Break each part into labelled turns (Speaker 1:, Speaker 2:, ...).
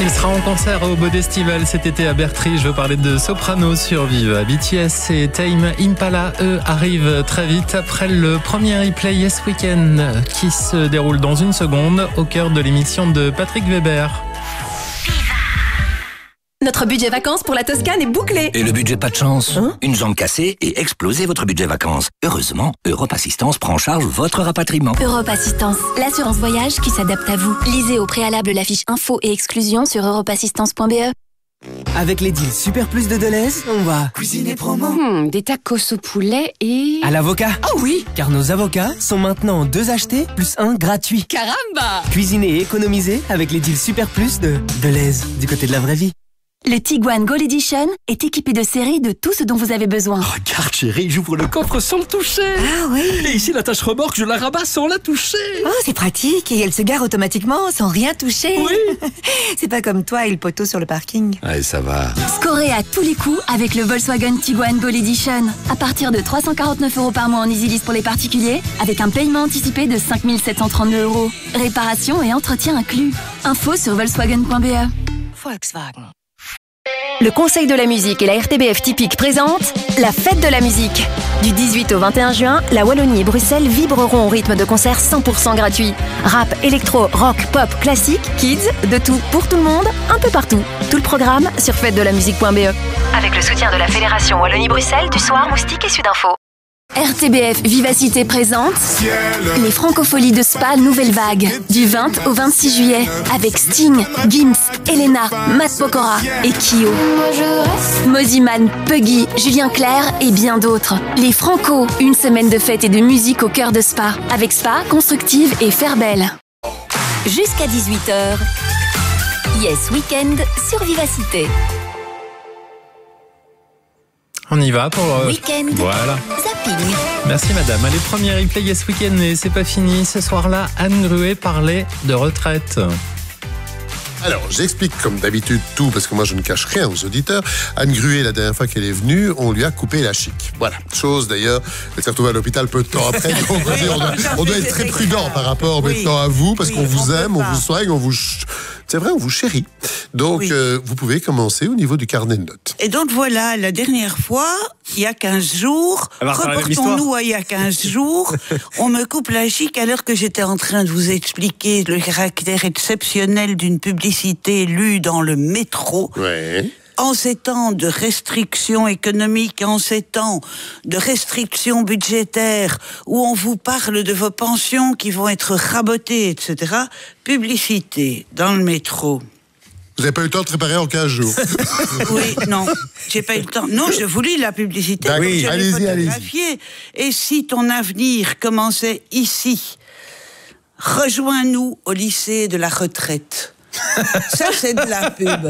Speaker 1: sera en concert au Bodestival cet été à Bertry. Je veux parler de Soprano sur Vive. BTS et Tame Impala, eux, arrivent très vite après le premier replay Yes Weekend qui se déroule dans une seconde au cœur de l'émission de Patrick Weber.
Speaker 2: Notre budget vacances pour la Toscane est bouclé.
Speaker 3: Et le budget pas de chance Une jambe cassée et explosez votre budget vacances. Heureusement, Europe Assistance prend en charge votre rapatriement.
Speaker 4: Europe Assistance, l'assurance voyage qui s'adapte à vous. Lisez au préalable la fiche info et exclusion sur europeassistance.be.
Speaker 5: Avec les deals Super Plus de Deleuze, on va
Speaker 6: cuisiner promo.
Speaker 7: Des tacos au poulet et...
Speaker 5: à l'avocat.
Speaker 7: Ah oui.
Speaker 5: Car nos avocats sont maintenant 2 achetés plus 1 gratuit.
Speaker 7: Caramba.
Speaker 5: Cuisiner et économiser avec les deals Super Plus de Deleuze, du côté de la vraie vie.
Speaker 4: Le Tiguan Gold Edition est équipé de série de tout ce dont vous avez besoin.
Speaker 8: Regarde chérie, j'ouvre le coffre sans le toucher.
Speaker 6: Ah oui.
Speaker 8: Et ici la tâche remorque, je la rabats sans la toucher.
Speaker 6: Oh, c'est pratique et elle se gare automatiquement sans rien toucher.
Speaker 8: Oui.
Speaker 6: C'est pas comme toi et le poteau sur le parking.
Speaker 8: Allez, ça va.
Speaker 4: Scorez à tous les coups avec le Volkswagen Tiguan Gold Edition. À partir de 349 € par mois en EasyLease pour les particuliers, avec un paiement anticipé de 5 732 €. Réparation et entretien inclus. Info sur volkswagen.be.
Speaker 6: Volkswagen.
Speaker 2: Le Conseil de la musique et la RTBF Typique présentent la fête de la musique. Du 18 au 21 juin, la Wallonie et Bruxelles vibreront au rythme de concerts 100% gratuits. Rap, électro, rock, pop, classique, kids, de tout, pour tout le monde, un peu partout. Tout le programme sur fêtedelamusique.be. Avec le soutien de la Fédération Wallonie-Bruxelles, du Soir, Moustique et Sudinfo.
Speaker 4: RTBF Vivacité présente les Francopholies de Spa Nouvelle Vague du 20 au 26 juillet avec Sting, Gims, Elena, Matt Pokora et Kyo. Moziman, Puggy, Julien Clerc et bien d'autres. Les Franco, une semaine de fête et de musique au cœur de Spa avec Spa, Constructive et Fairbelle.
Speaker 9: Jusqu'à 18h. Yes Weekend sur Vivacité.
Speaker 1: On y va pour...
Speaker 9: Weekend.
Speaker 1: Voilà.
Speaker 9: Zapping.
Speaker 1: Merci madame. Allez, premier replay Yes Weekend, mais c'est pas fini. Ce soir-là, Anne Gruet parlait de retraite.
Speaker 10: Alors, j'explique comme d'habitude tout, parce que moi je ne cache rien aux auditeurs. Anne Gruet, la dernière fois qu'elle est venue, on lui a coupé la chic. Voilà. Chose d'ailleurs, elle s'est retrouvée à l'hôpital peu de temps après. Donc on doit être très prudent par rapport maintenant à vous, parce qu'on vous aime, on vous soigne, c'est vrai, on vous chérit. Donc, vous pouvez commencer au niveau du carnet de notes.
Speaker 11: Et donc voilà, la dernière fois, il y a 15 jours, reportons-nous à il y a 15 jours, on me coupe la chic alors que j'étais en train de vous expliquer le caractère exceptionnel d'une publicité lue dans le métro.
Speaker 10: Ouais.
Speaker 11: En ces temps de restrictions économiques, en ces temps de restrictions budgétaires, où on vous parle de vos pensions qui vont être rabotées, etc., publicité dans le métro.
Speaker 10: Vous n'avez pas eu le temps de préparer en 15 jours.
Speaker 11: Oui, non, j'ai pas eu le temps. Non, je vous lis la publicité.
Speaker 10: Oui, allez-y.
Speaker 11: Et si ton avenir commençait ici, rejoins-nous au lycée de la retraite. Ça, c'est de la pub.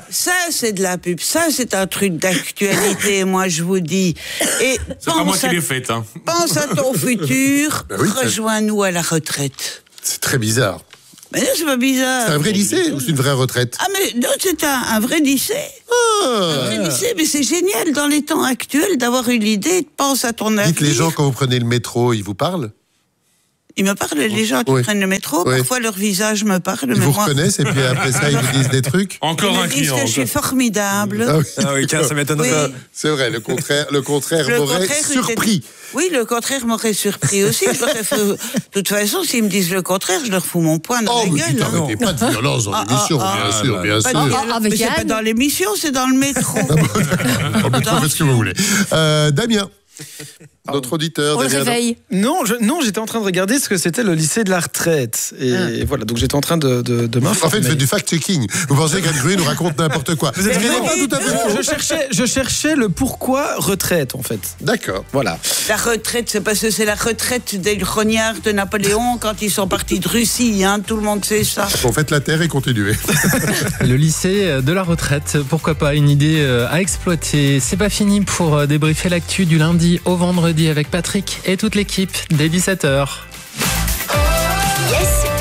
Speaker 11: Ça, c'est un truc d'actualité, moi, je vous dis. Et
Speaker 12: c'est pas moi qui l'ai fait, hein.
Speaker 11: Pense à ton futur, rejoins-nous à la retraite.
Speaker 10: C'est très bizarre.
Speaker 11: Mais non, c'est pas bizarre.
Speaker 10: C'est un vrai lycée ou c'est une vraie retraite?
Speaker 11: Ah, mais non, c'est un vrai lycée. Un vrai lycée, mais c'est génial dans les temps actuels d'avoir eu l'idée de penser à ton avenir.
Speaker 10: Dites, les gens, quand vous prenez le métro, ils vous parlent?
Speaker 11: Ils me parlent, les gens qui prennent le métro, parfois leur visage me parle.
Speaker 10: Ils vous reconnaissent et puis après ça, ils vous disent des trucs.
Speaker 12: Encore un client.
Speaker 11: Ils me disent que je suis formidable.
Speaker 10: Ah oui, ça m'étonnerait. Oui. C'est vrai, le contraire m'aurait surpris.
Speaker 11: Oui, le contraire m'aurait surpris aussi. De toute façon, s'ils me disent le contraire, je leur fous mon poing dans la gueule.
Speaker 10: Oh, mais pas de violence dans l'émission, bien sûr.
Speaker 11: Mais c'est pas dans l'émission, c'est dans le métro.
Speaker 10: Faites ce que vous voulez. Damien. Notre auditeur.
Speaker 2: On le réveille.
Speaker 13: Non, j'étais en train de regarder ce que c'était le lycée de la retraite. Et voilà, donc j'étais en train de m'informer.
Speaker 10: En fait, vous faites du fact-checking. Vous pensez qu'Anne Gruet nous raconte n'importe quoi.
Speaker 13: Vous êtes pas tout à fait. Je cherchais le pourquoi retraite, en fait.
Speaker 10: D'accord.
Speaker 13: Voilà.
Speaker 11: La retraite, c'est parce que c'est la retraite des grognards de Napoléon quand ils sont partis de Russie. Hein, tout le monde sait ça.
Speaker 10: Bon, faites la terre et continuez.
Speaker 1: Le lycée de la retraite, pourquoi pas, une idée à exploiter. C'est pas fini pour débriefer l'actu du lundi au vendredi avec Patrick et toute l'équipe dès 17h.